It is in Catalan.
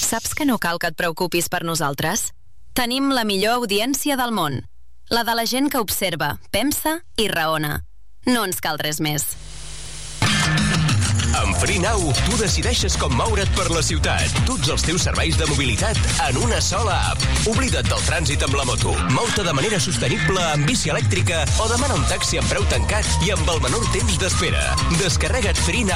Saps que no cal que et preocupis per nosaltres? Tenim la millor audiència del món. La de la gent que observa, pensa i raona. No ens cal res més. Amb FreeNow, tu decideixes com moure't per la ciutat. Tots els teus serveis de mobilitat en una sola app. Oblida't del trànsit amb la moto. Mou-te de manera sostenible amb bici elèctrica o demana un taxi amb preu tancat i amb el menor temps d'espera. Descarrega't FreeNow